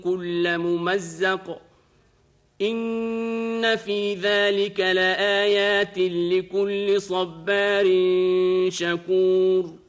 كل ممزق إن في ذلك لآيات لكل صبار شكور